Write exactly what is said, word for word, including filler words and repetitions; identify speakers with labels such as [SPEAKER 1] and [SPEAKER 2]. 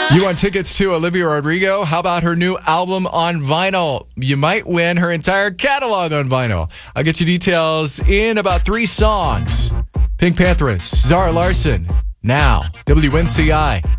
[SPEAKER 1] You want tickets to Olivia Rodrigo? How about her new album on vinyl? You might win her entire catalog on vinyl. I'll get you details in about three songs. Pink Panthers, Zara Larson. Now, W N C I.